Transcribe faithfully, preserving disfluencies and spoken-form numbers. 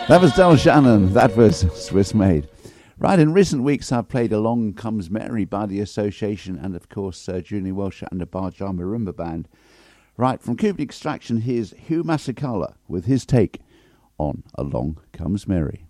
That was Del Shannon. That was Swiss Made. Right, in recent weeks I've played Along Comes Mary by the Association and, of course, uh, Julie Welsh and the Bar Jar Marimba Band. Right, from Cuban Extraction, here's Hugh Masekela with his take on Along Comes Mary.